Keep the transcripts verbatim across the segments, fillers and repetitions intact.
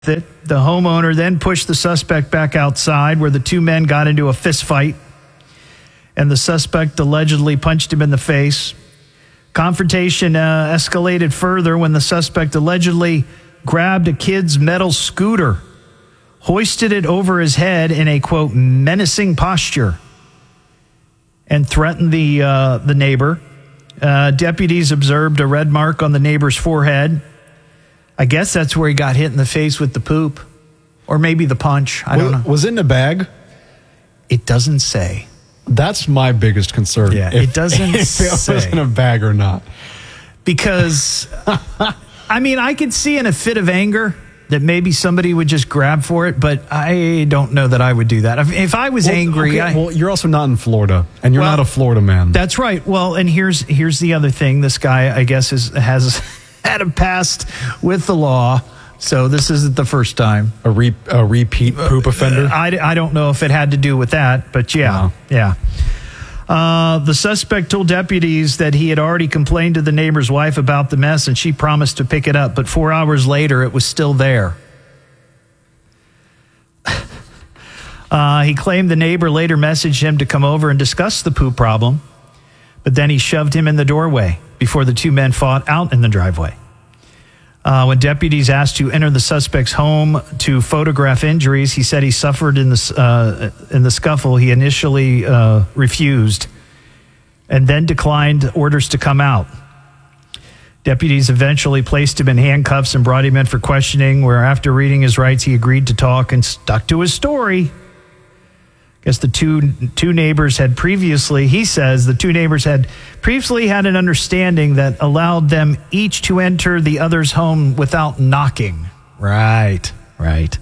it. The homeowner then pushed the suspect back outside where the two men got into a fist fight, and the suspect allegedly punched him in the face. Confrontation uh, escalated further when the suspect allegedly grabbed a kid's metal scooter, hoisted it over his head in a, quote, menacing posture, and threatened the, uh, the neighbor. Uh, deputies observed a red mark on the neighbor's forehead. I guess that's where he got hit in the face with the poop, or maybe the punch. I don't was, know. Was it in a bag? It doesn't say. That's my biggest concern. Yeah, if, it doesn't if say. it was in a bag or not. Because, I mean, I could see in a fit of anger that maybe somebody would just grab for it, but I don't know that I would do that. If, if I was well, angry... Okay, I, well, you're also not in Florida, and you're well, not a Florida man. That's right. Well, and here's here's the other thing. This guy, I guess, is, has had a past with the law, so this isn't the first time. A, re, a repeat poop offender? Uh, I, I don't know if it had to do with that, but yeah, No. yeah. Uh, the suspect told deputies that he had already complained to the neighbor's wife about the mess, and she promised to pick it up, but four hours later, it was still there. Uh, he claimed the neighbor later messaged him to come over and discuss the poop problem, but then he shoved him in the doorway before the two men fought out in the driveway. Uh, when deputies asked to enter the suspect's home to photograph injuries, he said he suffered in the, uh, in the scuffle. He initially uh, refused and then declined orders to come out. Deputies eventually placed him in handcuffs and brought him in for questioning, where after reading his rights, he agreed to talk and stuck to his story. I guess the two two neighbors had previously, he says, the two neighbors had previously had an understanding that allowed them each to enter the other's home without knocking. Right, right.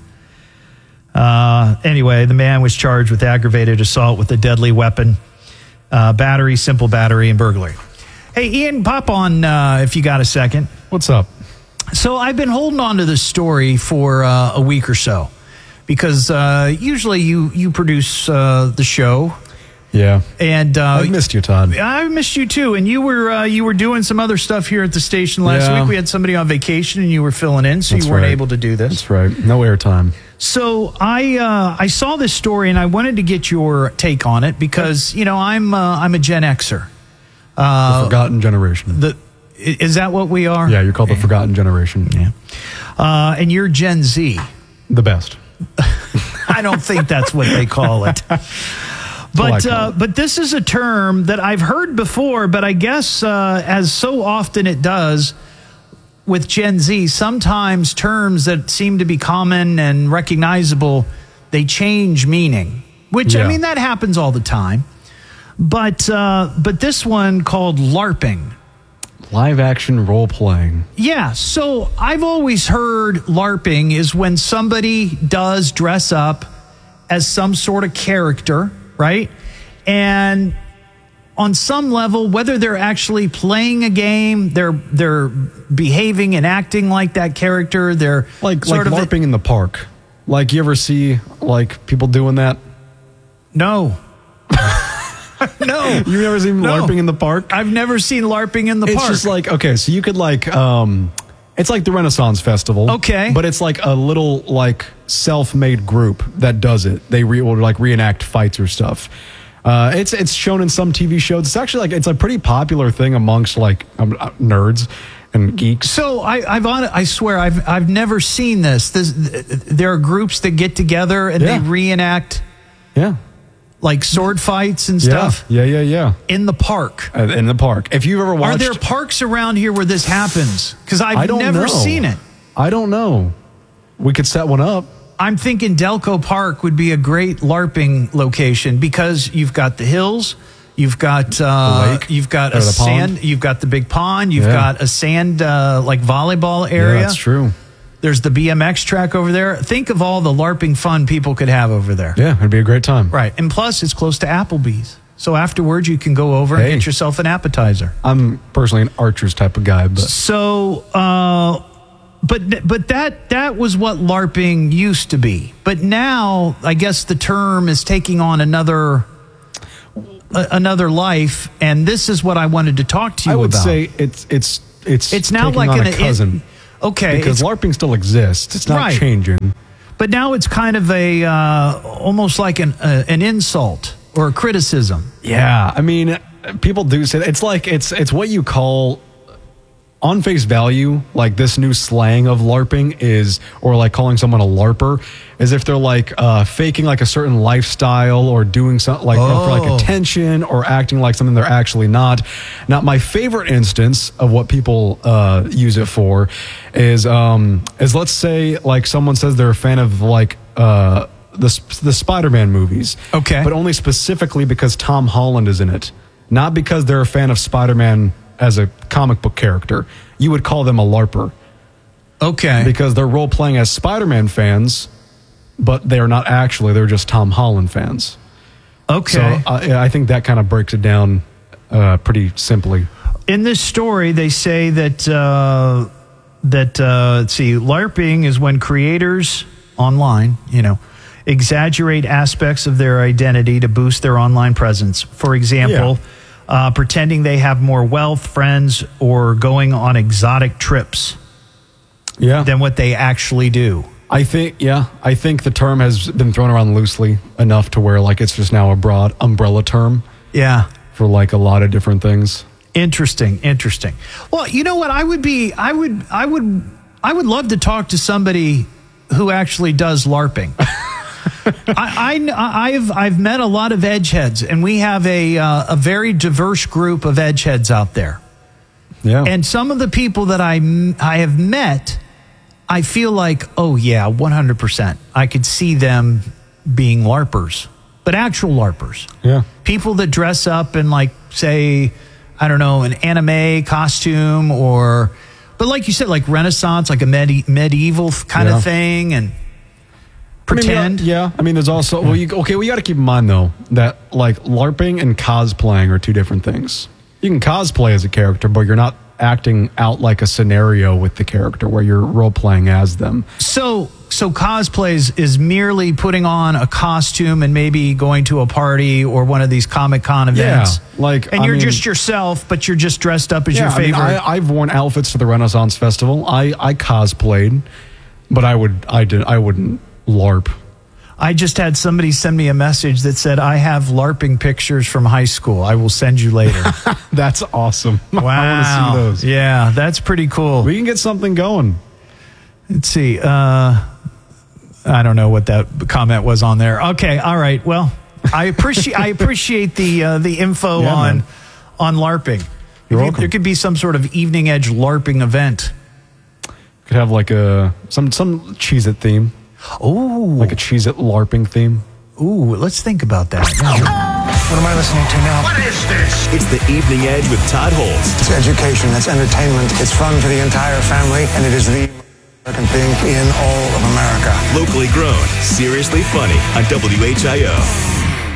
Uh, anyway, the man was charged with aggravated assault with a deadly weapon, uh, battery, simple battery, and burglary. Hey, Ian, pop on uh, if you got a second. What's up? So I've been holding on to this story for uh, a week or so, because uh, usually you you produce uh, the show. Yeah, and uh, I missed you, Todd. I missed you too, and you were uh, you were doing some other stuff here at the station last yeah. week. We had somebody on vacation, and you were filling in, so That's you weren't right. able to do this. That's right. No airtime. So I uh, I saw this story, and I wanted to get your take on it because you know I'm uh, I'm a Gen Xer. Uh, the forgotten generation. The is that what we are? Yeah, you're called the forgotten generation. Yeah, uh, and you're Gen Z. The best. I don't think that's what they call it. But uh, but this is a term that I've heard before, but I guess uh, as so often it does with Gen Z, sometimes terms that seem to be common and recognizable, they change meaning, which, yeah. I mean, that happens all the time. But uh, but this one called LARPing. Live action role playing. Yeah, so I've always heard LARPing is when somebody does dress up as some sort of character, right? And on some level, whether they're actually playing a game, they're they're behaving and acting like that character, they're like sort like of LARPing in the park. Like, you ever see like people doing that? No. No. You've never seen no. LARPing in the park? I've never seen LARPing in the it's park. It's just like, okay, so you could like, um, it's like the Renaissance Festival. Okay. But it's like a little like self-made group that does it. They re- will like reenact fights or stuff. Uh, it's it's shown in some T V shows. It's actually like, it's a pretty popular thing amongst like um, uh, nerds and geeks. So I, I've on, I swear I've I've never seen this. this. There are groups that get together and yeah. they reenact. Yeah. Like sword fights and stuff? Yeah, yeah, yeah. yeah. In the park. Uh, in the park. If you've ever watched... Are there parks around here where this happens? Because I've I don't never know. seen it. I don't know. We could set one up. I'm thinking Delco Park would be a great LARPing location because you've got the hills, you've got uh, the lake, you've got or a the sand, pond. you've got the big pond, you've Yeah. got a sand uh, like volleyball area. Yeah, that's true. There's the B M X track over there. Think of all the LARPing fun people could have over there. Yeah, it'd be a great time. Right. And plus, it's close to Applebee's. So afterwards, you can go over Hey. and get yourself an appetizer. I'm personally an Archer's type of guy, but... So, uh, but but that that was what LARPing used to be. But now, I guess the term is taking on another uh, another life, and this is what I wanted to talk to you I would about. say it's it's it's It's now taking like on an a cousin. It, Okay. Because LARPing still exists. It's not Right. changing. But now it's kind of a uh, almost like an uh, an insult or a criticism. Yeah, I mean, people do say it's like it's it's what you call on face value, like this new slang of LARPing is, or like calling someone a LARPer, is if they're like uh, faking like a certain lifestyle or doing something like Oh. for like attention or acting like something they're actually not. Now, my favorite instance of what people uh, use it for is um, is let's say like someone says they're a fan of like uh, the the Spider-Man movies, Okay. but only specifically because Tom Holland is in it, not because they're a fan of Spider-Man as a comic book character. You would call them a LARPer Okay. because they're role playing as Spider-Man fans, but they're not actually. They're just Tom Holland fans. Okay. So I, I think that kind of breaks it down uh, pretty simply. In this story, they say that uh, that uh, let's see, LARPing is when creators online, you know, exaggerate aspects of their identity to boost their online presence. For example, Yeah. uh, pretending they have more wealth, friends, or going on exotic trips Yeah. than what they actually do. I think, yeah, I think the term has been thrown around loosely enough to where like it's just now a broad umbrella term Yeah. for like a lot of different things. Interesting, interesting. Well, you know what? I would be, I would, I would, I would love to talk to somebody who actually does LARPing. I, I, I've, I've met a lot of edgeheads, and we have a, uh, a very diverse group of edgeheads out there. Yeah. And some of the people that I, m- I have met, I feel like, oh yeah, one hundred percent. I could see them being LARPers, but actual LARPers. yeah. People that dress up in, like, say, I don't know, an anime costume, or, but like you said, like Renaissance, like a medi- medieval kind Yeah. of thing, and I mean, pretend. yeah, yeah. I mean, there's also well, you, okay. We got to keep in mind though that like LARPing and cosplaying are two different things. You can cosplay as a character, but you're not acting out like a scenario with the character where you're role playing as them. So, so cosplays is merely putting on a costume and maybe going to a party or one of these Comic Con events. Yeah, like, and I you're mean- just yourself, but you're just dressed up as Yeah, your I mean, favorite. I, I've worn outfits for the Renaissance Festival. I I cosplayed, but I would I did I wouldn't LARP. I just had somebody send me a message that said, I have LARPing pictures from high school. I will send you later. That's awesome. Wow. I want to see those. Yeah, that's pretty cool. We can get something going. Let's see. Uh, I don't know what that comment was on there. Okay, all right. Well, I appreciate I appreciate the uh, the info Yeah, on man. on LARPing. You're Maybe welcome. There could be some sort of evening edge LARPing event. Could have like a some some Cheez-It theme, Oh, like a Cheez-It LARPing theme. ooh, let's think about that. What am I listening to now? What is this? It's the Evening Edge with Todd Holtz. It's education, it's entertainment, it's fun for the entire family, and it is the American thing in all of America. Locally grown, seriously funny on W H I O.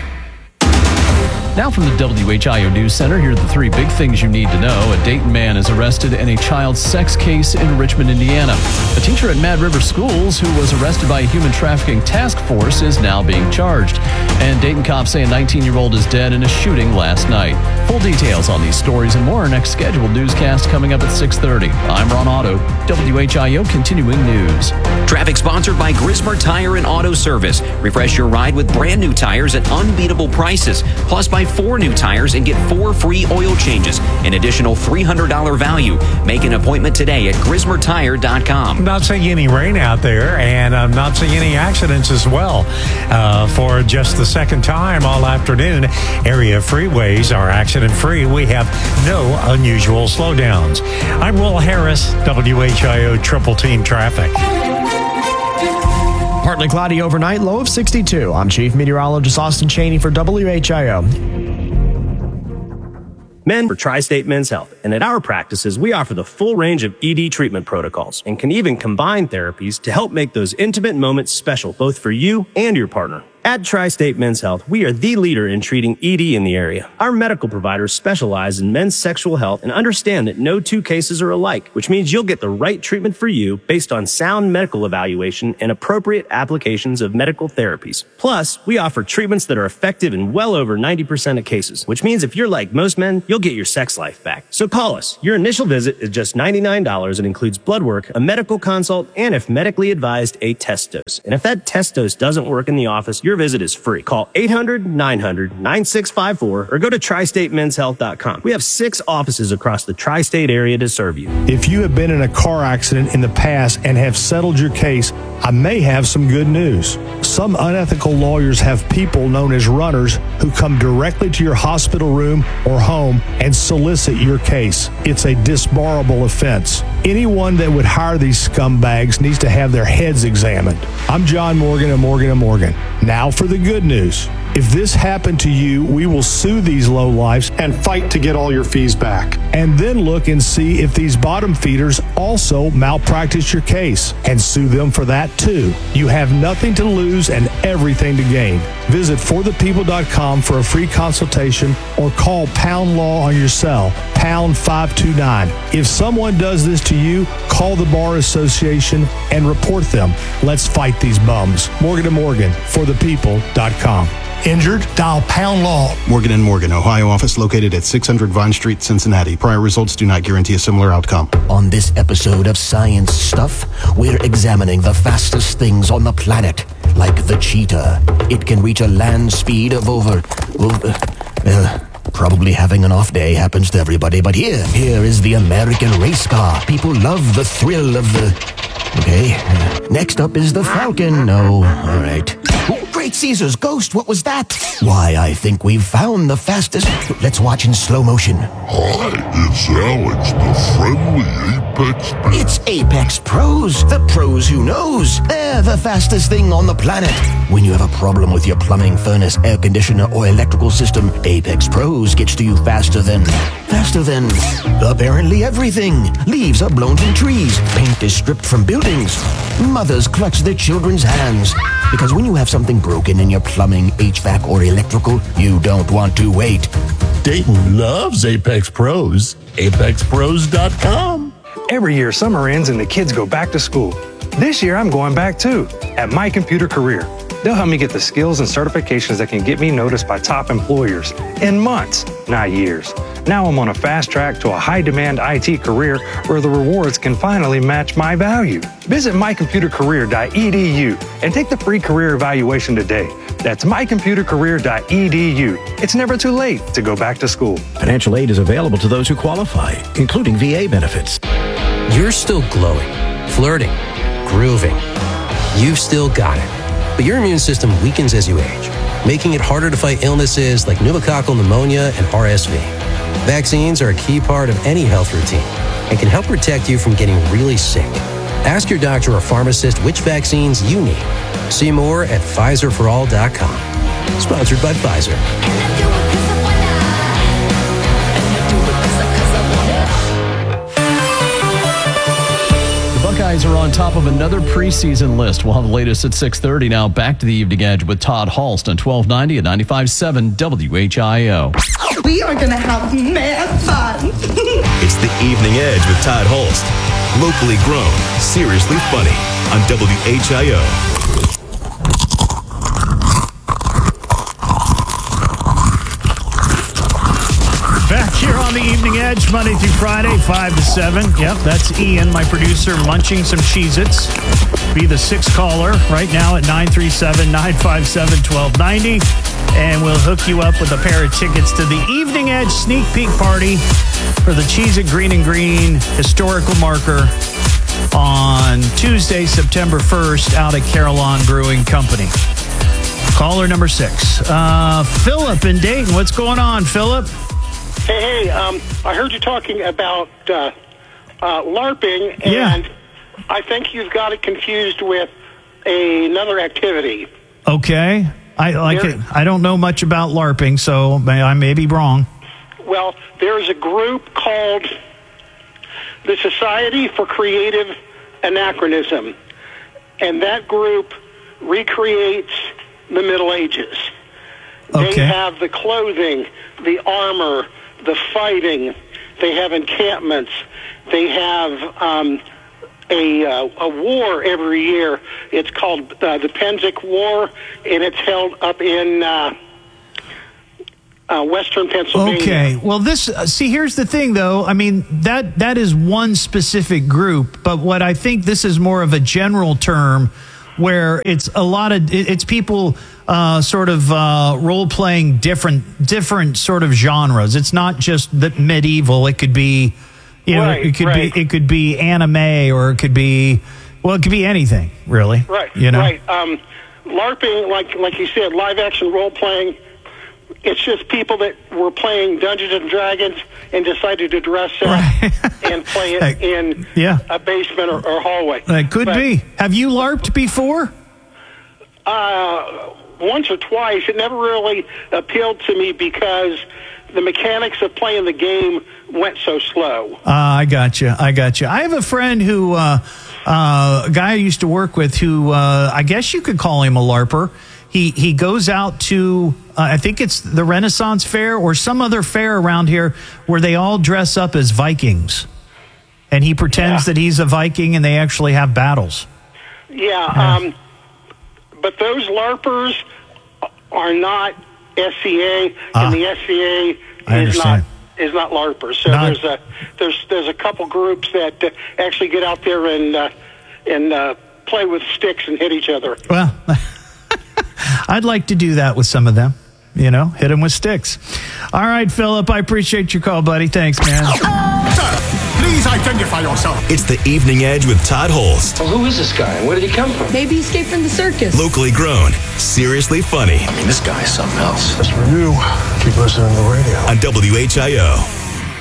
Now from the W H I O News Center, here are the three big things you need to know. A Dayton man is arrested in a child sex case in Richmond, Indiana. A teacher at Mad River Schools who was arrested by a human trafficking task force is now being charged. And Dayton cops say a nineteen-year-old is dead in a shooting last night. Full details on these stories and more. Our next scheduled newscast coming up at six thirty. I'm Ron Otto, W H I O Continuing News. Traffic sponsored by Grismer Tire and Auto Service. Refresh your ride with brand new tires at unbeatable prices. Plus, buy four new tires and get four free oil changes. An additional three hundred dollars value. Make an appointment today at grismer tire dot com. Not seeing any rain out there, and I'm not seeing any accidents as well. Uh, for just the second time all afternoon, area freeways are accident-free. We have no unusual slowdowns. I'm Will Harris, W H I O Triple Team Traffic. Partly cloudy overnight, low of sixty-two. I'm Chief Meteorologist Austin Cheney for W H I O. Men for Tri-State Men's Health, and at our practices, we offer the full range of E D treatment protocols and can even combine therapies to help make those intimate moments special both for you and your partner. At Tri-State Men's Health, we are the leader in treating E D in the area. Our medical providers specialize in men's sexual health and understand that no two cases are alike, which means you'll get the right treatment for you based on sound medical evaluation and appropriate applications of medical therapies. Plus, we offer treatments that are effective in well over ninety percent of cases, which means if you're like most men, you'll get your sex life back. So call us. Your initial visit is just ninety-nine dollars and includes blood work, a medical consult, and if medically advised, a test dose. And if that test dose doesn't work in the office, your visit is free. Call eight hundred, nine hundred, nine six five four or go to tri state men's health dot com. We have six offices across the tri-state area to serve you. If you have been in a car accident in the past and have settled your case, I may have some good news. Some unethical lawyers have people known as runners who come directly to your hospital room or home and solicit your case. It's a disbarable offense. Anyone that would hire these scumbags needs to have their heads examined. I'm John Morgan of Morgan and Morgan. Now for the good news. If this happened to you, we will sue these lowlifes and fight to get all your fees back. And then look and see if these bottom feeders also malpractice your case and sue them for that too. You have nothing to lose and everything to gain. Visit for the people dot com for a free consultation or call Pound Law on your cell, pound five two nine. If someone does this to you, call the Bar Association and report them. Let's fight these bums. Morgan and Morgan, for the people dot com. Injured? Dial Pound Law. Morgan and Morgan, Ohio office located at six hundred Vine Street, Cincinnati. Prior results do not guarantee a similar outcome. On this episode of Science Stuff, we're examining the fastest things on the planet, like the cheetah. It can reach a land speed of over... over uh, probably having an off day happens to everybody, but here, here is the American race car. People love the thrill of the... Okay, uh, next up is the Falcon. No, all right. Oh, Great Caesar's ghost, what was that? Why, I think we've found the fastest... Let's watch in slow motion. Hi, it's Alex, the friendly Apex Pro. It's Apex Pros, the pros who knows. They're the fastest thing on the planet. When you have a problem with your plumbing, furnace, air conditioner, or electrical system, Apex Pros gets to you faster than... Faster than... apparently everything. Leaves are blown from trees. Paint is stripped from buildings. Mothers clutch their children's hands. Because when you have something broken in your plumbing, H V A C, or electrical, you don't want to wait. Dayton loves Apex Pros. apex pros dot com. Every year, summer ends and the kids go back to school. This year, I'm going back too, at My Computer Career. They'll help me get the skills and certifications that can get me noticed by top employers in months, not years. Now I'm on a fast track to a high-demand I T career where the rewards can finally match my value. Visit my computer career dot e d u and take the free career evaluation today. That's my computer career dot e d u. It's never too late to go back to school. Financial aid is available to those who qualify, including V A benefits. You're still glowing, flirting, grooving. You've still got it. But your immune system weakens as you age, making it harder to fight illnesses like pneumococcal pneumonia and R S V. Vaccines are a key part of any health routine and can help protect you from getting really sick. Ask your doctor or pharmacist which vaccines you need. See more at Pfizer for all dot com. Sponsored by Pfizer. Buckeyes are on top of another preseason list. We'll have the latest at six thirty. Now back to the Evening Edge with Todd Halst on twelve ninety and ninety-five point seven W H I O. We are going to have mad fun. It's the Evening Edge with Todd Halst. Locally grown, seriously funny on W H I O. Back here on the Evening Edge, Monday through Friday, five to seven. Yep, that's Ian, my producer, munching some Cheez-Its. Be the sixth caller right now at nine three seven, nine five seven, one two nine zero. And we'll hook you up with a pair of tickets to the Evening Edge sneak peek party for the Cheez-It Green and Green historical marker on Tuesday, September first, out at Carillon Brewing Company. Caller number six. Uh, Philip in Dayton. What's going on, Philip? Hey, hey, um, I heard you talking about uh, uh, LARPing, and yeah. I think you've got it confused with a, another activity. Okay. I like there, it. I don't know much about LARPing, so I may be wrong. Well, there's a group called the Society for Creative Anachronism, and that group recreates the Middle Ages. Okay. They have the clothing, the armor, the fighting. They have encampments. They have um, a, uh, a war every year. It's called uh, the Penzic War, and it's held up in uh, uh, western Pennsylvania. Okay. Well, this uh, see, here's the thing, though. I mean, that that is one specific group, but what I think this is more of a general term, where it's a lot of it, it's people uh, sort of uh, role playing different different sort of genres. It's not just the medieval. It could be, you know, Right, it could right. be it could be anime, or it could be, well, it could be anything, really. Right. You know. Right. Um, LARPing, like like you said, live action role playing. It's just people that were playing Dungeons and Dragons and decided to dress up and play it in Yeah. a basement or, or hallway. It could But, be. Have you LARPed before? Uh, once or twice. It never really appealed to me because the mechanics of playing the game went so slow. Uh, I got you. I got you. I have a friend who, uh, uh, a guy I used to work with who, uh, I guess you could call him a LARPer. He he goes out to, uh, I think it's the Renaissance Fair or some other fair around here where they all dress up as Vikings. And he pretends that he's a Viking and they actually have battles. Yeah, um, but those LARPers are not S C A, Ah, and the S C A I is not understand. is not LARPers. So Not- there's a there's there's a couple groups that uh, actually get out there and uh, and uh, play with sticks and hit each other. Well, I'd like to do that with some of them. You know, hit them with sticks. All right, Philip, I appreciate your call, buddy. Thanks, man. Please identify yourself. It's the Evening Edge with Todd Holst. Well, who is this guy and where did he come from? Maybe he escaped from the circus. Locally grown, seriously funny. I mean, this guy is something else. That's for you. Keep listening to the radio. On W H I O.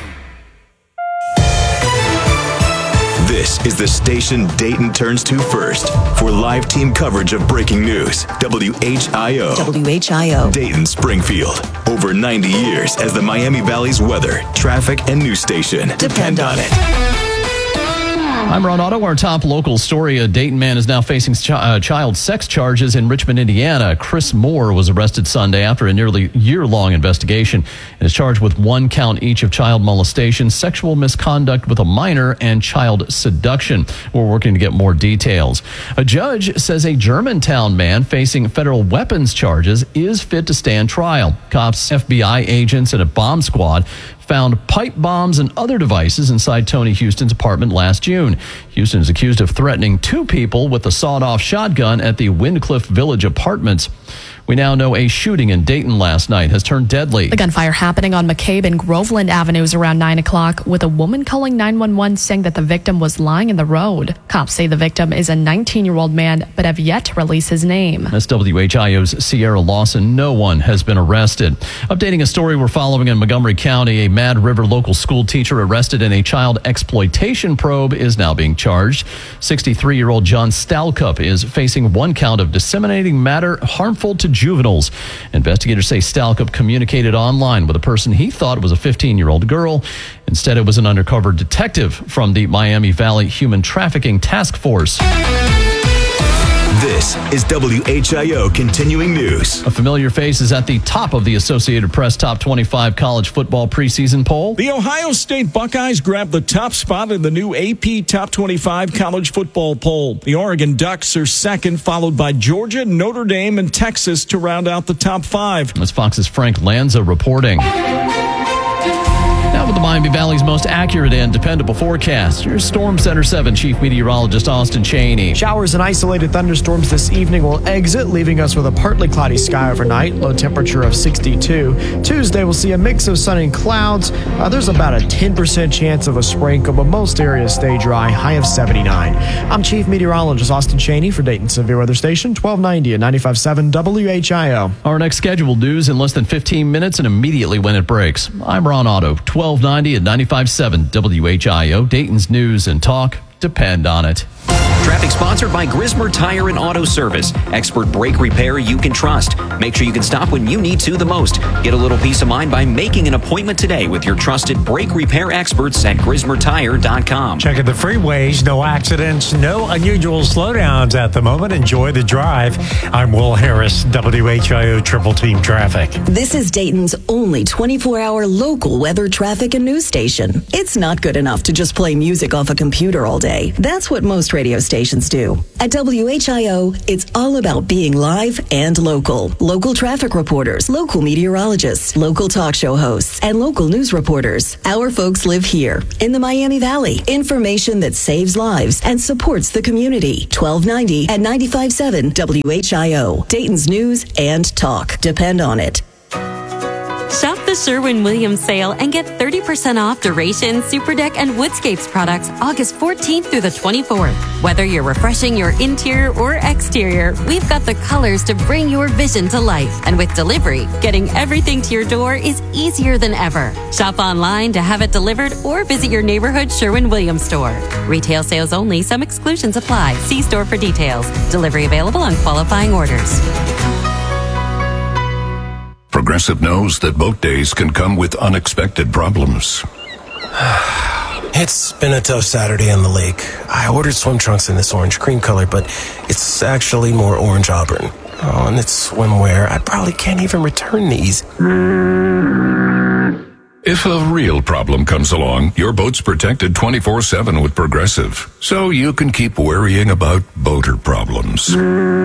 This is the station Dayton turns to first for live team coverage of breaking news. W H I O. W H I O. Dayton, Springfield. Over ninety years as the Miami Valley's weather, traffic, and news station. Depend on it. I'm Ron Otto. Our top local story. A Dayton man is now facing ch- uh, child sex charges in Richmond, Indiana. Chris Moore was arrested Sunday after a nearly year-long investigation and is charged with one count each of child molestation, sexual misconduct with a minor, and child seduction. We're working to get more details. A judge says a Germantown man facing federal weapons charges is fit to stand trial. Cops, F B I agents, and a bomb squad found pipe bombs and other devices inside Tony Houston's apartment last June. Houston is accused of threatening two people with a sawed-off shotgun at the Windcliff Village Apartments. We now know a shooting in Dayton last night has turned deadly. The gunfire happening on McCabe and Groveland Avenues around nine o'clock, with a woman calling nine one one saying that the victim was lying in the road. Cops say the victim is a nineteen-year-old man, but have yet to release his name. That's W H I O's Sierra Lawson. No one has been arrested. Updating a story we're following in Montgomery County, a Mad River local school teacher arrested in a child exploitation probe is now being charged. sixty-three-year-old John Stalcup is facing one count of disseminating matter harmful to juveniles. Investigators say Stalcup communicated online with a person he thought was a fifteen-year-old girl. Instead, it was an undercover detective from the Miami Valley Human Trafficking Task Force. This is W H I O Continuing News. A familiar face is at the top of the Associated Press Top twenty-five college football preseason poll. The Ohio State Buckeyes grabbed the top spot in the new A P Top twenty-five college football poll. The Oregon Ducks are second, followed by Georgia, Notre Dame, and Texas to round out the top five. That's Fox's Frank Lanza reporting. Now with the Miami Valley's most accurate and dependable forecast, here's Storm Center seven Chief Meteorologist Austin Cheney. Showers and isolated thunderstorms this evening will exit, leaving us with a partly cloudy sky overnight, low temperature of sixty-two. Tuesday, we'll see a mix of sun and clouds. Uh, there's about a ten percent chance of a sprinkle, but most areas stay dry, high of seventy-nine. I'm Chief Meteorologist Austin Cheney for Dayton Severe Weather Station, twelve ninety and ninety-five point seven W H I O. Our next scheduled news in less than fifteen minutes and immediately when it breaks. I'm Ron Otto, twelve ninety and ninety-five point seven W H I O, Dayton's News and Talk. Depend on it. Traffic sponsored by Grismer Tire and Auto Service. Expert brake repair you can trust. Make sure you can stop when you need to the most. Get a little peace of mind by making an appointment today with your trusted brake repair experts at grismer tire dot com. Checking the freeways, no accidents, no unusual slowdowns at the moment. Enjoy the drive. I'm Will Harris, W H I O Triple Team Traffic. This is Dayton's only twenty-four hour local weather, traffic, and news station. It's not good enough to just play music off a computer all day. That's what most radio stations do. At W H I O, it's all about being live and local. Local traffic reporters, local meteorologists, local talk show hosts, and local news reporters. Our folks live here in the Miami Valley. Information that saves lives and supports the community. twelve ninety and ninety-five point seven W H I O. Dayton's news and talk. Depend on it. Shop the Sherwin-Williams sale and get thirty percent off Duration, Superdeck, and Woodscapes products August fourteenth through the twenty-fourth. Whether you're refreshing your interior or exterior, we've got the colors to bring your vision to life. And with delivery, getting everything to your door is easier than ever. Shop online to have it delivered or visit your neighborhood Sherwin-Williams store. Retail sales only. Some exclusions apply. See store for details. Delivery available on qualifying orders. Progressive knows that boat days can come with unexpected problems. It's been a tough Saturday on the lake. I ordered swim trunks in this orange cream color, but it's actually more orange auburn. Oh, and it's swimwear. I probably can't even return these. If a real problem comes along, your boat's protected twenty-four seven with Progressive, so you can keep worrying about boater problems.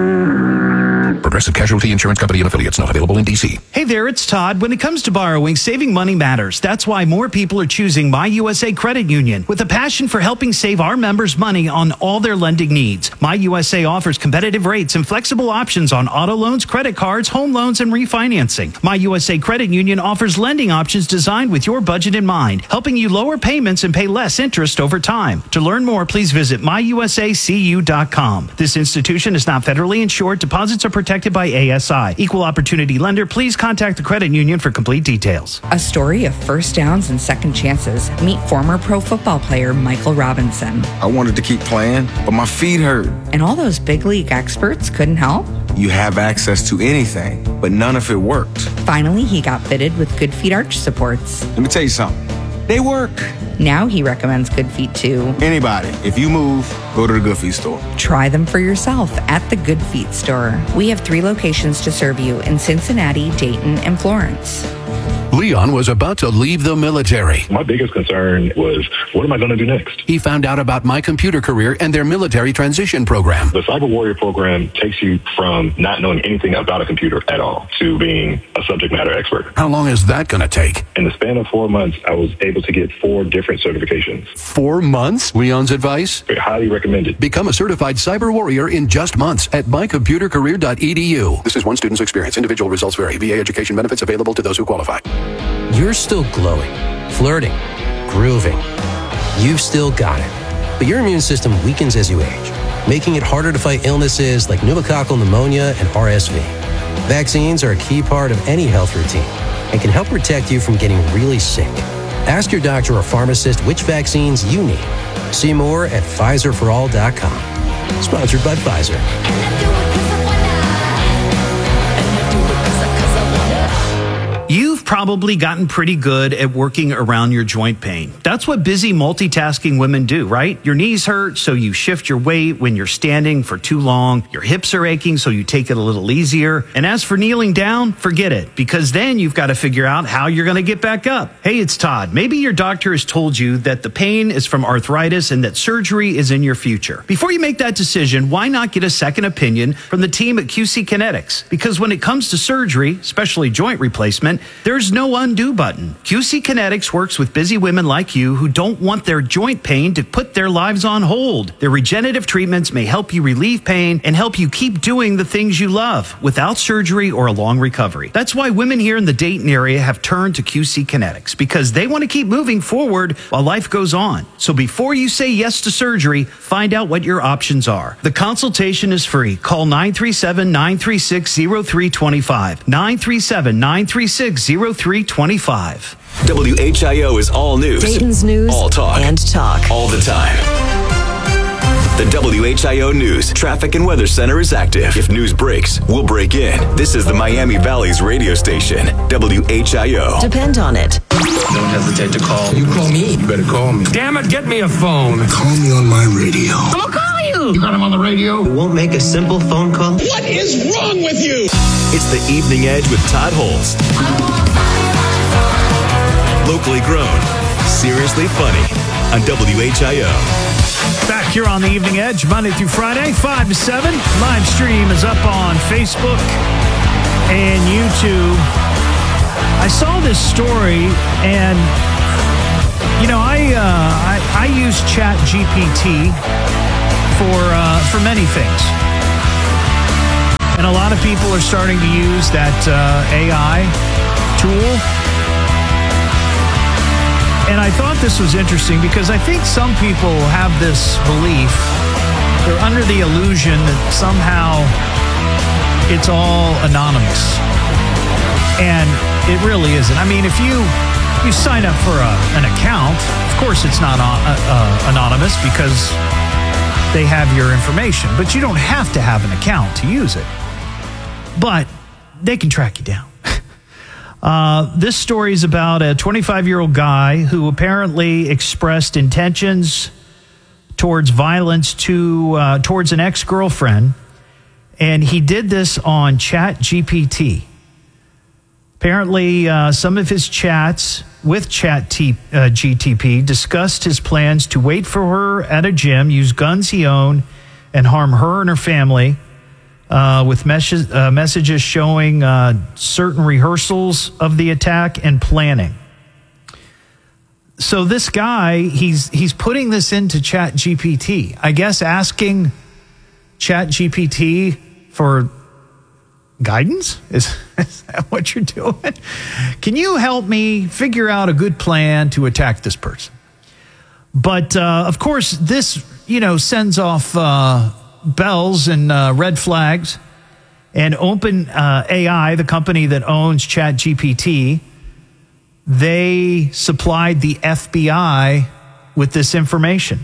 Progressive Casualty Insurance Company and affiliates, not available in D C. Hey there, it's Todd. When it comes to borrowing, saving money matters. That's why more people are choosing My U S A Credit Union with a passion for helping save our members money on all their lending needs. My U S A offers competitive rates and flexible options on auto loans, credit cards, home loans, and refinancing. My U S A Credit Union offers lending options designed with your budget in mind, helping you lower payments and pay less interest over time. To learn more, please visit my u s a c u dot com. This institution is not federally insured. Deposits are protected by A S I. Equal opportunity lender. Please contact the credit union for complete details. A story of first downs and second chances. Meet former pro football player Michael Robinson. I wanted to keep playing, but my feet hurt. And all those big league experts couldn't help? You have access to anything, but none of it worked. Finally, he got fitted with Good Feet arch supports. Let me tell you something. They work. Now he recommends Good Feet to anybody. If you move, go to the Good Feet store. Try them for yourself at the Good Feet store. We have three locations to serve you in Cincinnati, Dayton, and Florence. Leon was about to leave the military. My biggest concern was, what am I going to do next? He found out about My Computer Career and their military transition program. The Cyber Warrior program takes you from not knowing anything about a computer at all to being a subject matter expert. How long is that going to take? In the span of four months, I was able to get four different certifications. Four months? Leon's advice? Highly recommended. Become a certified cyber warrior in just months at my computer career dot e d u. This is one student's experience. Individual results vary. V A education benefits available to those who qualify. You're still glowing, flirting, grooving. You've still got it. But your immune system weakens as you age, making it harder to fight illnesses like pneumococcal pneumonia and R S V. Vaccines are a key part of any health routine and can help protect you from getting really sick. Ask your doctor or pharmacist which vaccines you need. See more at Pfizer for all dot com. Sponsored by Pfizer. You've probably gotten pretty good at working around your joint pain. That's what busy multitasking women do, right? Your knees hurt, so you shift your weight when you're standing for too long. Your hips are aching, so you take it a little easier. And as for kneeling down, forget it, because then you've got to figure out how you're going to get back up. Hey, it's Todd. Maybe your doctor has told you that the pain is from arthritis and that surgery is in your future. Before you make that decision, why not get a second opinion from the team at Q C Kinetics? Because when it comes to surgery, especially joint replacement, there's no undo button. Q C Kinetics works with busy women like you who don't want their joint pain to put their lives on hold. Their regenerative treatments may help you relieve pain and help you keep doing the things you love without surgery or a long recovery. That's why women here in the Dayton area have turned to Q C Kinetics, because they want to keep moving forward while life goes on. So before you say yes to surgery, find out what your options are. The consultation is free. Call nine three seven, nine three six, zero three two five. nine three seven, nine three six, zero three two five. W H I O is all news. Dayton's news all talk. and talk. All the time. The W H I O News Traffic and Weather Center is active. If news breaks, we'll break in. This is the Miami Valley's radio station, W H I O. Depend on it. Don't hesitate to call. You call me. You better call me. Damn it, get me a phone. Call me on my radio. I'm gonna call you. You got him on the radio? You won't make a simple phone call? What is wrong with you? It's the Evening Edge with Todd Holst. Locally grown, seriously funny on W H I O. Back here on the Evening Edge, Monday through Friday, five to seven. Live stream is up on Facebook and YouTube. I saw this story, and, you know, I uh, I, I use Chat G P T for, uh, for many things. And a lot of people are starting to use that uh, A I tool. And I thought this was interesting because I think some people have this belief, they're under the illusion that somehow it's all anonymous. And it really isn't. I mean, if you you sign up for a, an account, of course it's not uh, uh, anonymous because they have your information, but you don't have to have an account to use it. But they can track you down. Uh, this story is about a twenty-five-year-old guy who apparently expressed intentions towards violence to uh, towards an ex-girlfriend, and he did this on Chat G P T. Apparently, uh, some of his chats with Chat T, uh, G T P discussed his plans to wait for her at a gym, use guns he owned, and harm her and her family. Uh, with mes- uh, messages showing uh, certain rehearsals of the attack and planning. So this guy, he's he's putting this into Chat G P T. I guess asking Chat G P T for guidance? Is, is that what you're doing? Can you help me figure out a good plan to attack this person? But, uh, of course, this, you know, sends off... Uh, bells and uh, red flags. And Open uh, A I, the company that owns Chat G P T, they supplied the F B I with this information.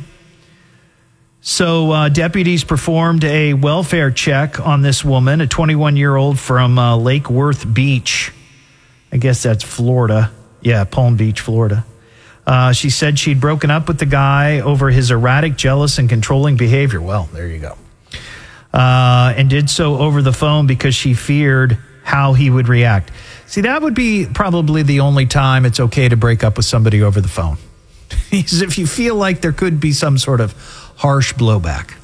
So uh, deputies performed a welfare check on this woman, a twenty-one-year-old from uh, Lake Worth Beach. I guess that's Florida. Yeah, Palm Beach, Florida. Uh, she said she'd broken up with the guy over his erratic, jealous, and controlling behavior. Well, there you go. Uh, and did so over the phone because she feared how he would react. See, that would be probably the only time it's okay to break up with somebody over the phone. Is if you feel like there could be some sort of harsh blowback.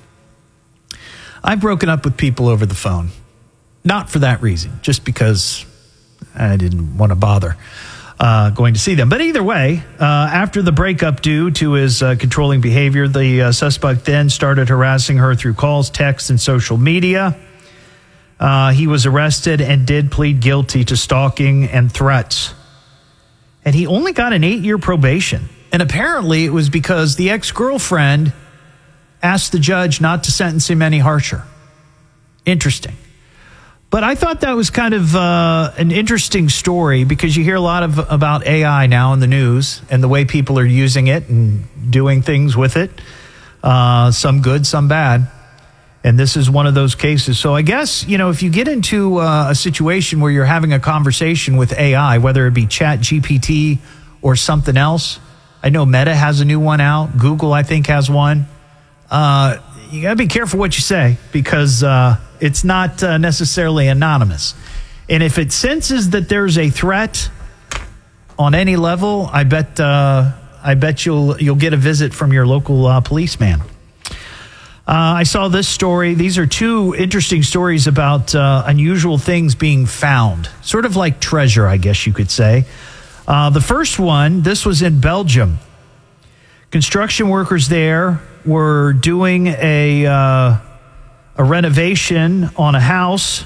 I've broken up with people over the phone. Not for that reason, just because I didn't want to bother uh, going to see them. But either way, uh, after the breakup due to his uh, controlling behavior, the uh, suspect then started harassing her through calls, texts, and social media. Uh, he was arrested and did plead guilty to stalking and threats. And he only got an eight-year probation. And apparently it was because the ex-girlfriend asked the judge not to sentence him any harsher. Interesting. But I thought that was kind of uh, an interesting story because you hear a lot of about A I now in the news and the way people are using it and doing things with it. Uh, some good, some bad. And this is one of those cases. So I guess, you know, if you get into uh, a situation where you're having a conversation with A I, whether it be Chat G P T or something else, I know Meta has a new one out. Google, I think, has one. Uh, you got to be careful what you say because uh, it's not uh, necessarily anonymous. And if it senses that there's a threat on any level, I bet uh, I bet you'll you'll get a visit from your local uh, policeman. Uh, I saw this story. These are two interesting stories about uh, unusual things being found, sort of like treasure, I guess you could say. Uh, the first one, this was in Belgium. Construction workers there were doing a uh, a renovation on a house,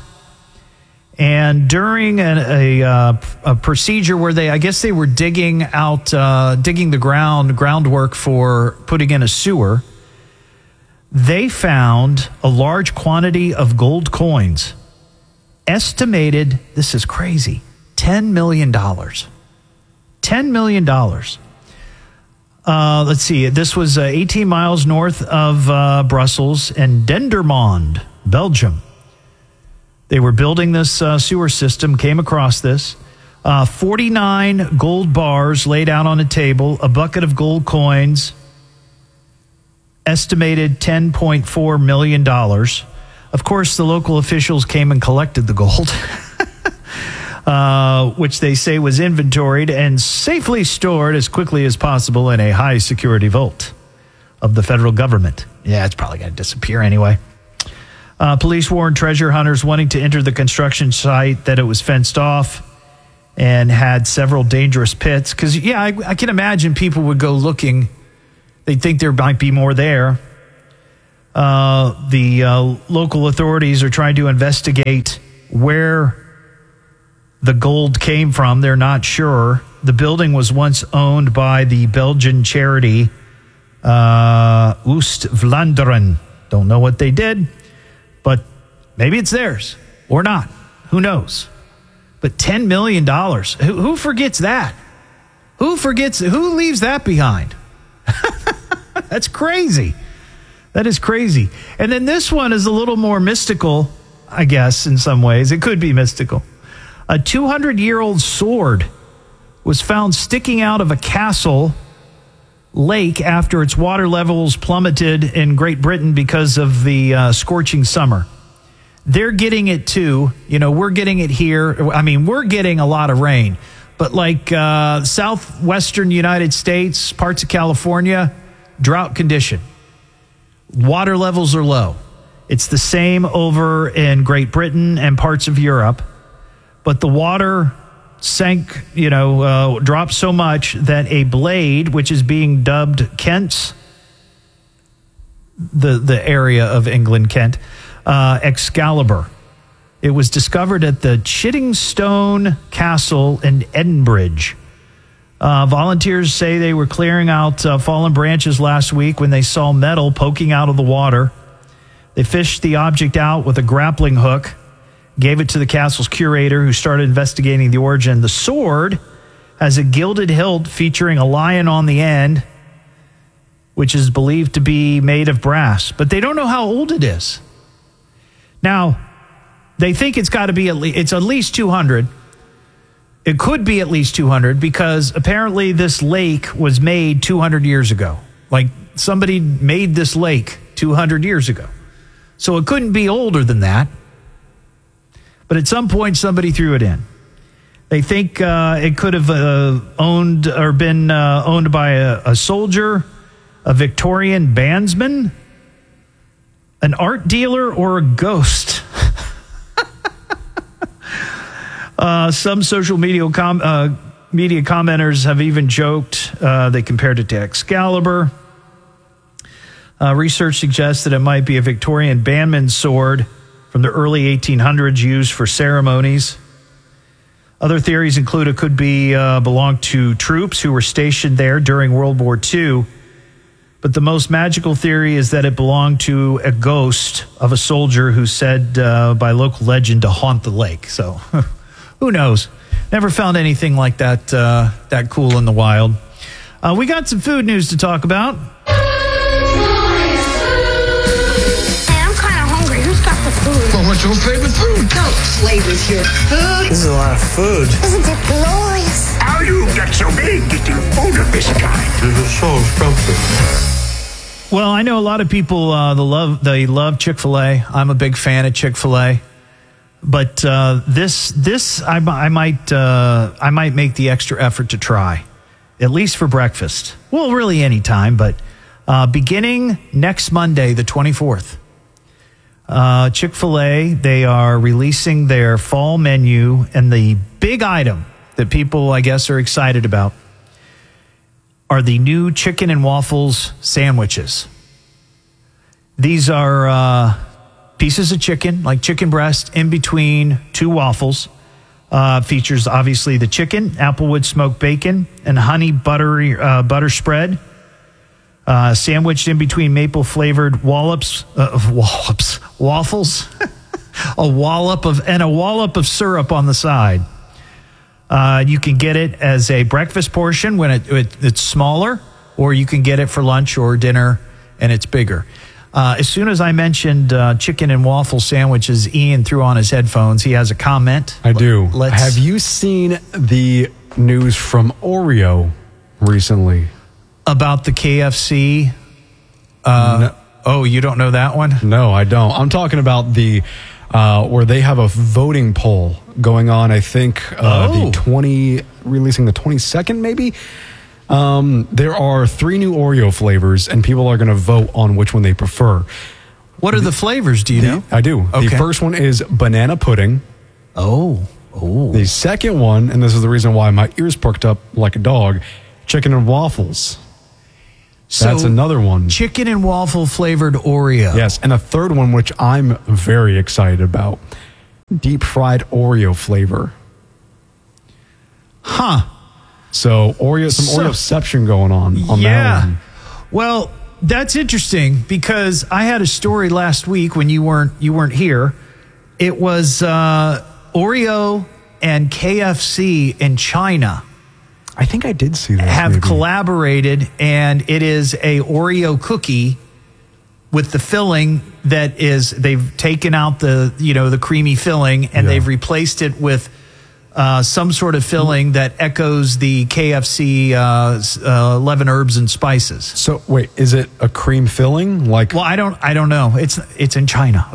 and during a, a, uh, a procedure where they, I guess they were digging out, uh, digging the ground groundwork for putting in a sewer, they found a large quantity of gold coins, estimated. This is crazy, ten million dollars. ten million dollars. Uh, let's see. This was uh, eighteen miles north of uh, Brussels and Dendermonde, Belgium. They were building this uh, sewer system, came across this. Uh, forty-nine gold bars laid out on a table, a bucket of gold coins, estimated ten point four million dollars. Of course, the local officials came and collected the gold, uh, which they say was inventoried and safely stored as quickly as possible in a high-security vault of the federal government. Yeah, it's probably going to disappear anyway. Uh, police warned treasure hunters wanting to enter the construction site that it was fenced off and had several dangerous pits. Because, yeah, I, I can imagine people would go looking. They'd think there might be more there. Uh, the uh, local authorities are trying to investigate where the gold came from. They're not sure. The building was once owned by the Belgian charity uh, Oost-Vlaanderen. Don't know what they did, but maybe it's theirs or not. Who knows? But ten million dollars. Who, who forgets that? Who forgets? Who leaves that behind? That's crazy. That is crazy. And then this one is a little more mystical, I guess, in some ways. It could be mystical. A two hundred year old sword was found sticking out of a castle lake after its water levels plummeted in Great Britain because of the uh, scorching summer. They're getting it too. You know, we're getting it here. I mean, we're getting a lot of rain. But like uh, southwestern United States, parts of California, drought condition. Water levels are low. It's the same over in Great Britain and parts of Europe. But the water sank, you know, uh, dropped so much that a blade, which is being dubbed Kent's, the, the area of England, Kent, uh, Excalibur. It was discovered at the Chiddingstone Castle in Edinburgh. Uh, volunteers say they were clearing out uh, fallen branches last week when they saw metal poking out of the water. They fished the object out with a grappling hook, gave it to the castle's curator, who started investigating the origin. The sword has a gilded hilt featuring a lion on the end, which is believed to be made of brass. But they don't know how old it is. Now, they think it's got to be at least, it's at least two hundred. It could be at least two hundred because apparently this lake was made two hundred years ago. Like somebody made this lake two hundred years ago. So it couldn't be older than that. But at some point, somebody threw it in. They think uh, it could have uh, owned or been uh, owned by a, a soldier, a Victorian bandsman, an art dealer, or a ghost. Uh, some social media com- uh, media commenters have even joked. Uh, they compared it to Excalibur. Uh, research suggests that it might be a Victorian bandman's sword from the early eighteen hundreds used for ceremonies. Other theories include it could be uh, belong to troops who were stationed there during World War Two. But the most magical theory is that it belonged to a ghost of a soldier who's said uh, by local legend to haunt the lake. So... Who knows? Never found anything like that uh, that cool in the wild. Uh, we got some food news to talk about. Hey, I'm kind of hungry. Who's got the food? Well, what's your favorite food? Don't play with your food. This is a lot of food. Isn't it glorious? How you get so big getting food of this kind? This is so expensive. Well, I know a lot of people uh, the love they love Chick-fil-A. I'm a big fan of Chick-fil-A. But uh, this, this I, I might, uh, I might make the extra effort to try, at least for breakfast. Well, really any time, but uh, beginning next Monday, the twenty-fourth, uh, Chick-fil-A, they are releasing their fall menu, and the big item that people, I guess, are excited about are the new chicken and waffles sandwiches. These are... Uh, Pieces of chicken, like chicken breast, in between two waffles. Uh, features, obviously, the chicken, applewood smoked bacon, and honey buttery uh, butter spread. Uh, sandwiched in between maple-flavored wallops, uh, wallops, waffles. a wallop of and a wallop of syrup on the side. Uh, you can get it as a breakfast portion when it, it, it's smaller, or you can get it for lunch or dinner, and it's bigger. Uh, as soon as I mentioned uh, chicken and waffle sandwiches, Ian threw on his headphones. He has a comment. I do. Let's, Have you seen the news from Oreo recently? About the K F C? Uh, no. Oh, you don't know that one? No, I don't. I'm talking about the uh, where they have a voting poll going on, I think uh, oh. the twenty, releasing the twenty-second maybe. Um, there are three new Oreo flavors, and people are going to vote on which one they prefer. What are the flavors? Do you the, know? I do. Okay. The first one is banana pudding. Oh. Oh. The second one, and this is the reason why my ears perked up like a dog, chicken and waffles. So That's another one. Chicken and waffle flavored Oreo. Yes, and a third one, which I'm very excited about, deep fried Oreo flavor. Huh. So Oreo, some So- Oreoception going on on yeah. that one. Well, that's interesting because I had a story last week when you weren't you weren't here. It was uh, Oreo and K F C in China. I think I did see that. Have maybe. collaborated, and it is a Oreo cookie with the filling that is they've taken out the you know the creamy filling and Yeah. they've replaced it with uh, some sort of filling that echoes the K F C uh, s- uh, eleven herbs and spices. So wait, is it a cream filling? Like, Well, I don't I don't know. It's it's in China.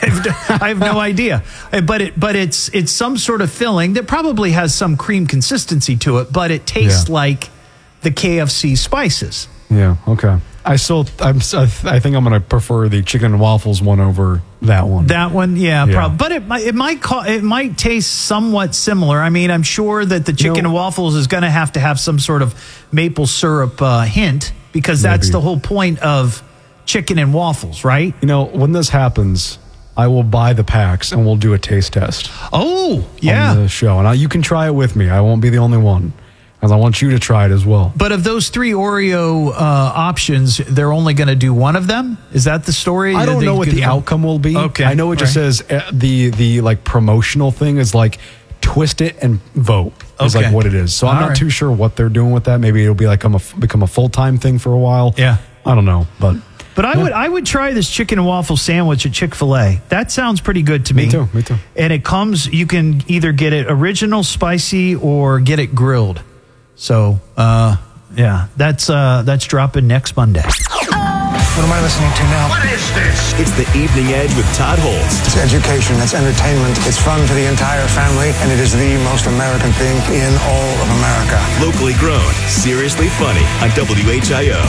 I have no idea. But it but it's it's some sort of filling that probably has some cream consistency to it, but it tastes Yeah. like the K F C spices. yeah, okay. I still, I'm, I think I'm going to prefer the chicken and waffles one over that one. That one, yeah, Yeah. prob- but it might it might call, it might taste somewhat similar. I mean, I'm sure that the chicken know- and waffles is going to have to have some sort of maple syrup uh, hint because that's Maybe. the whole point of chicken and waffles, right? You know, when this happens, I will buy the packs and we'll do a taste test. Oh, yeah. On the show, and I, you can try it with me. I won't be the only one, because I want you to try it as well. But of those three Oreo uh, options, they're only going to do one of them? Is that the story? I don't They know what could- the outcome will be. Okay. I know it just right. says uh, the the like promotional thing is like twist it and vote is Okay. like what it is. So I'm All not right. too sure what they're doing with that. Maybe it'll be like become a become a full time thing for a while. Yeah. I don't know, but But I would I would try this chicken and waffle sandwich at Chick-fil-A. That sounds pretty good to me. Me too, me too. And it comes, you can either get it original, spicy, or get it grilled. So, uh, yeah, that's uh, that's dropping next Monday. What am I listening to now? What is this? It's the Evening Edge with Todd Holtz. It's education, it's entertainment, it's fun for the entire family, and it is the most American thing in all of America. Locally grown, seriously funny on W H I O.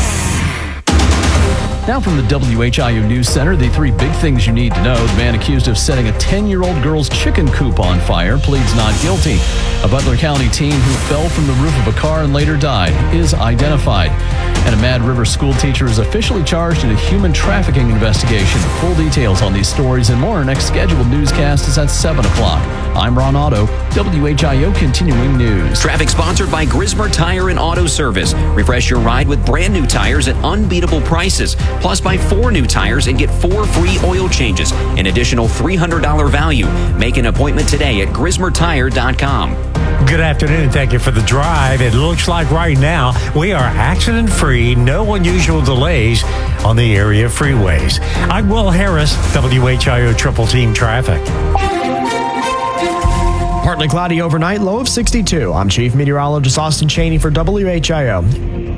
Now from the W H I O News Center, the three big things you need to know. The man accused of setting a ten-year-old girl's chicken coop on fire pleads not guilty. A Butler County teen who fell from the roof of a car and later died is identified. And a Mad River school teacher is officially charged in a human trafficking investigation. Full details on these stories and more. Our next scheduled newscast is at seven o'clock. I'm Ron Otto, W H I O Continuing News. Traffic sponsored by Grismer Tire and Auto Service. Refresh your ride with brand new tires at unbeatable prices. Plus, buy four new tires and get four free oil changes. An additional three hundred dollars value. Make an appointment today at grismer tire dot com. Good afternoon, and thank you for the drive. It looks like right now we are accident-free, no unusual delays on the area freeways. I'm Will Harris, W H I O Triple Team Traffic. Partly cloudy overnight, low of sixty-two. I'm Chief Meteorologist Austin Cheney for W H I O.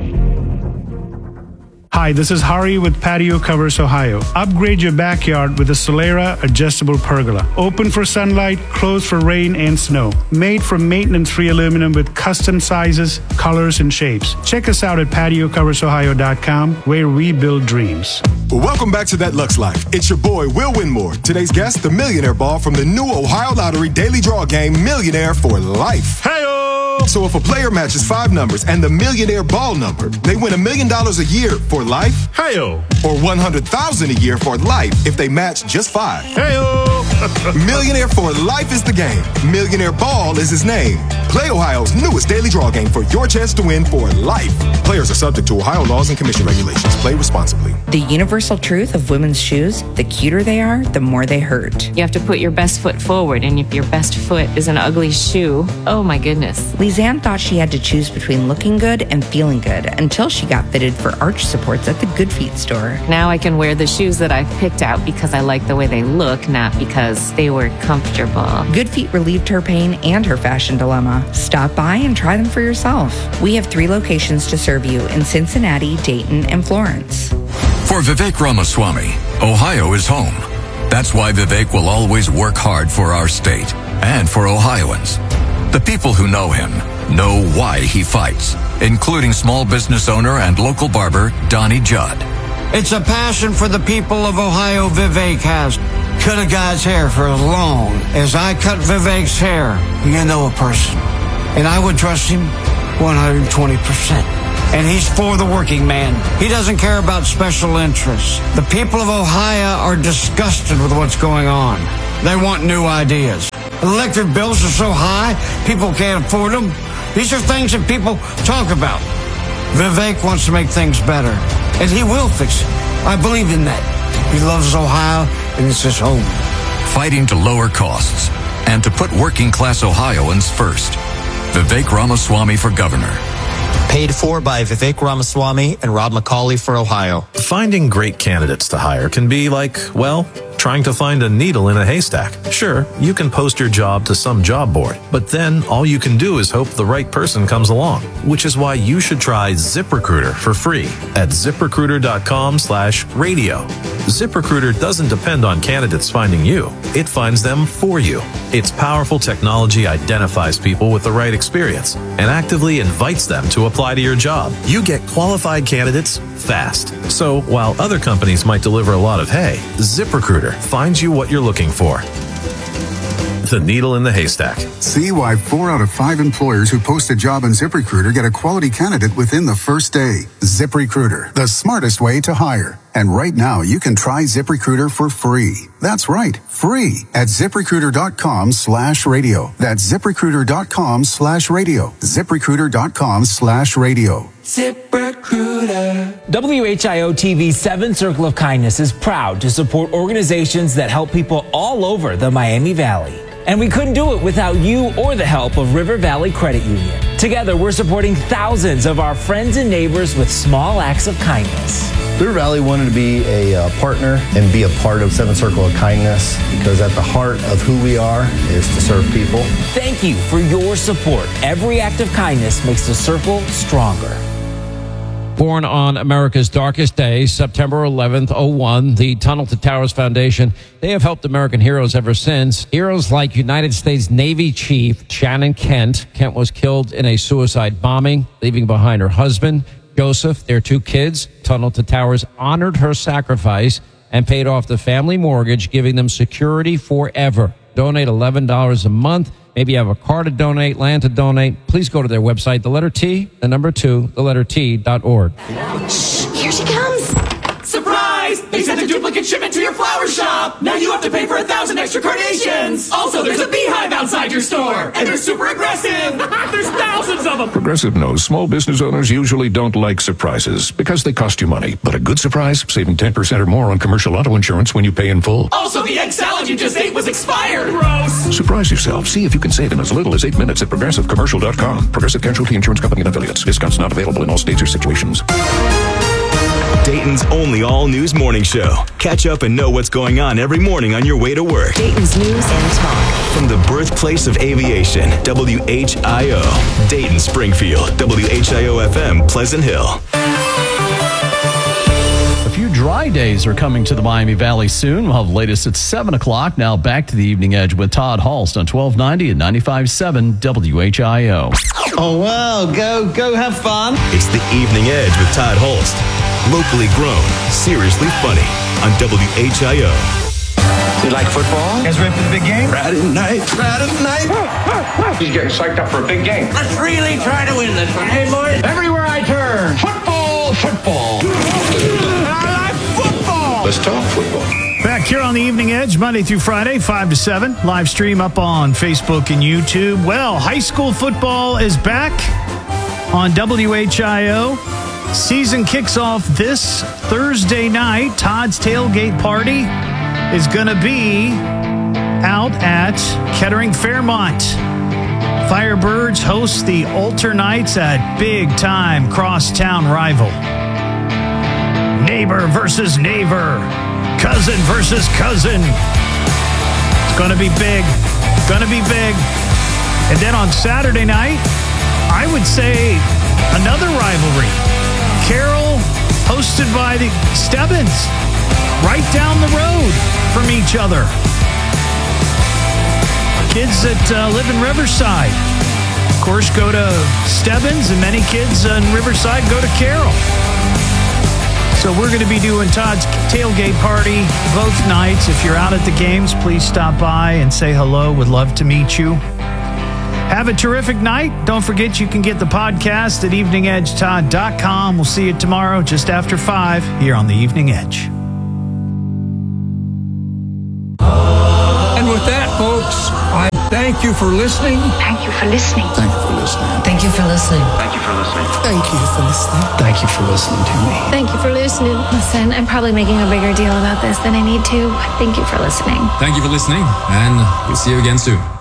Hi, this is Hari with Patio Covers Ohio. Upgrade your backyard with a Solera adjustable pergola. Open for sunlight, closed for rain and snow. Made from maintenance-free aluminum with custom sizes, colors, and shapes. Check us out at patio covers ohio dot com, where we build dreams. Welcome back to That Lux Life. It's your boy, Will Winmore. Today's guest, the Millionaire Ball from the new Ohio Lottery Daily Draw Game, Millionaire for Life. Hey-o! So if a player matches five numbers and the Millionaire Ball number, they win a million dollars a year for life. Hey-o! Or one hundred thousand dollars a year for life if they match just five. Hey-o! Millionaire for Life is the game. Millionaire Ball is his name. Play Ohio's newest daily draw game for your chance to win for life. Players are subject to Ohio laws and commission regulations. Play responsibly. The universal truth of women's shoes, the cuter they are, the more they hurt. You have to put your best foot forward, and if your best foot is an ugly shoe, oh my goodness. Lisanne thought she had to choose between looking good and feeling good until she got fitted for arch supports at the Good Feet store. Now I can wear the shoes that I've picked out because I like the way they look, not because they were comfortable. Good Feet relieved her pain and her fashion dilemma. Stop by and try them for yourself. We have three locations to serve you in Cincinnati, Dayton, and Florence. For Vivek Ramaswamy, Ohio is home. That's why Vivek will always work hard for our state and for Ohioans. The people who know him know why he fights, including small business owner and local barber Donnie Judd. It's a passion for the people of Ohio Vivek has. Cut a guy's hair for as long as I cut Vivek's hair. You know a person. And I would trust him one hundred twenty percent. And he's for the working man. He doesn't care about special interests. The people of Ohio are disgusted with what's going on. They want new ideas. Electric bills are so high, people can't afford them. These are things that people talk about. Vivek wants to make things better, and he will fix it. I believe in that. He loves Ohio, and it's his home. Fighting to lower costs and to put working class Ohioans first. Vivek Ramaswamy for governor. Paid for by Vivek Ramaswamy and Rob McCauley for Ohio. Finding great candidates to hire can be like, well, trying to find a needle in a haystack. Sure, you can post your job to some job board, but then all you can do is hope the right person comes along, which is why you should try ZipRecruiter for free at ZipRecruiter.com slash radio. ZipRecruiter doesn't depend on candidates finding you. It finds them for you. Its powerful technology identifies people with the right experience and actively invites them to apply to your job. You get qualified candidates fast. So while other companies might deliver a lot of hay, ZipRecruiter finds you what you're looking for. The needle in the haystack. See why four out of five employers who post a job on ZipRecruiter get a quality candidate within the first day. ZipRecruiter, the smartest way to hire. And right now, you can try ZipRecruiter for free. That's right, free at ZipRecruiter.com slash radio. That's ZipRecruiter.com slash radio. ZipRecruiter.com slash radio. ZipRecruiter. W H I O T V's Seven Circle of Kindness is proud to support organizations that help people all over the Miami Valley. And we couldn't do it without you or the help of River Valley Credit Union. Together, we're supporting thousands of our friends and neighbors with small acts of kindness. River Valley wanted to be a uh, partner and be a part of Seven Circle of Kindness because at the heart of who we are is to serve people. Thank you for your support. Every act of kindness makes the circle stronger. Born on America's darkest day, September eleventh, oh one, the Tunnel to Towers Foundation, they have helped American heroes ever since. Heroes like United States Navy Chief Shannon Kent. Kent was killed in a suicide bombing, leaving behind her husband, Joseph, their two kids. Tunnel to Towers honored her sacrifice and paid off the family mortgage, giving them security forever. Donate eleven dollars a month. Maybe you have a car to donate, land to donate. Please go to their website, the letter T, the number two, the letter T dot org. Shh, here she comes. Surprise! They sent a duplicate shipment to your flower shop. Now you have to pay for a thousand extra carnations. Also, there's a beehive outside your store, and they're super aggressive. There's thousands of them. Progressive knows small business owners usually don't like surprises because they cost you money. But a good surprise, saving ten percent or more on commercial auto insurance when you pay in full. Also, the egg salad you just ate was expired. Gross. Surprise yourself. See if you can save in as little as eight minutes at progressive commercial dot com. Progressive Casualty Insurance Company and affiliates. Discounts not available in all states or situations. Dayton's only all-news morning show. Catch up and know what's going on every morning on your way to work. Dayton's news and talk. From the birthplace of aviation, W H I O. Dayton, Springfield, W H I O F M, Pleasant Hill. A few dry days are coming to the Miami Valley soon. We'll have the latest at seven o'clock. Now back to the Evening Edge with Todd Halst on twelve ninety and ninety-five point seven W H I O. Oh, wow. Go, go have fun. It's the Evening Edge with Todd Halst. Locally grown, seriously funny on W H I O. You like football? You guys ready for the big game? Friday night. Friday night. He's getting psyched up for a big game. Let's really try to win this one, hey, boys? Everywhere I turn, football, football. I like football. Let's talk football. Back here on the Evening Edge, Monday through Friday, five to seven. Live stream up on Facebook and YouTube. Well, high school football is back on W H I O. Season kicks off this Thursday night. Todd's Tailgate Party is going to be out at Kettering Fairmont. Firebirds host the Alter Knights, a big-time crosstown rival. Neighbor versus neighbor. Cousin versus cousin. It's going to be big. Going to be big. And then on Saturday night, I would say another rivalry. Carroll, hosted by the Stebbins, right down the road from each other. Kids that uh, live in Riverside, of course, go to Stebbins, and many kids in Riverside go to Carroll. So we're going to be doing Todd's Tailgate Party both nights. If you're out at the games, please stop by and say hello. Would love to meet you. Have a terrific night. Don't forget you can get the podcast at evening edge todd dot com. We'll see you tomorrow just after five here on the Evening Edge. And with that, folks, I thank you for listening. Thank you for listening. Thank you for listening. Thank you for listening. Thank you for listening. Thank you for listening. Thank you for listening to me. Thank you for listening. Listen, I'm probably making a bigger deal about this than I need to. Thank you for listening. Thank you for listening, and we'll see you again soon.